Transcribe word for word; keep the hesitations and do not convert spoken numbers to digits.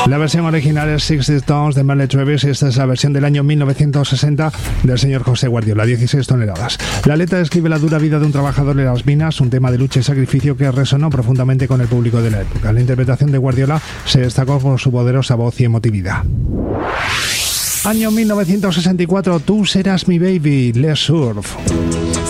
La versión original es sixty Tons de Merle Travis y esta es la versión del año mil novecientos sesenta del señor José Guardiola, dieciséis toneladas. La letra describe la dura vida de un trabajador de las minas, un tema de lucha y sacrificio que resonó profundamente con el público de la época. La interpretación de Guardiola se destacó por su poderosa voz y emotividad. Año mil novecientos sesenta y cuatro, Tú serás mi baby, Les Surf.